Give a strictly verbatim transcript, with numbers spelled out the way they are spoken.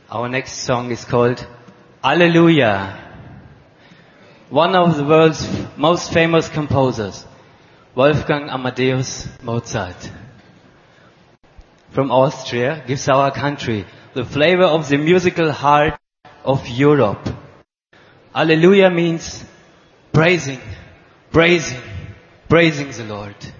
Our next song is called Alleluia. One of the world's most famous composers, Wolfgang Amadeus Mozart, from Austria, gives our country the flavor of the musical heart of Europe. Alleluia means praising, praising, praising the Lord.